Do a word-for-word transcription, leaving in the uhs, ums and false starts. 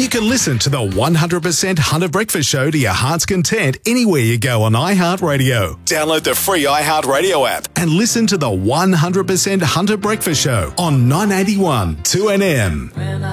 can listen to the one hundred percent Hunter Breakfast Show to your heart's content anywhere you go on iHeartRadio. Download the free iHeartRadio app and listen to the one hundred percent Hunter Breakfast Show on nine eighty-one two N M.